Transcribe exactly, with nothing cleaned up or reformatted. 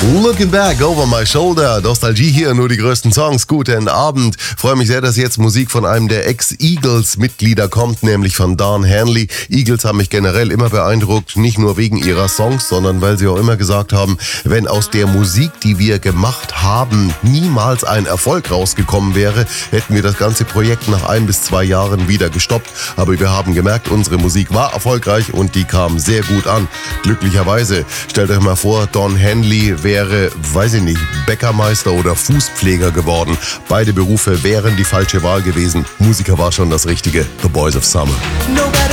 Looking back over my shoulder. Nostalgie hier, nur die größten Songs. Guten Abend. Freue mich sehr, dass jetzt Musik von einem der Ex-Eagles-Mitglieder kommt, nämlich von Don Henley. Eagles haben mich generell immer beeindruckt, nicht nur wegen ihrer Songs, sondern weil sie auch immer gesagt haben, wenn aus der Musik, die wir gemacht haben, niemals ein Erfolg rausgekommen wäre, hätten wir das ganze Projekt nach ein bis zwei Jahren wieder gestoppt. Aber wir haben gemerkt, unsere Musik war erfolgreich und die kam sehr gut an. Glücklicherweise. Stellt euch mal vor, Don Henley wäre, weiß ich nicht, Bäckermeister oder Fußpfleger geworden. Beide Berufe wären die falsche Wahl gewesen. Musiker war schon das Richtige. The Boys of Summer. Nobody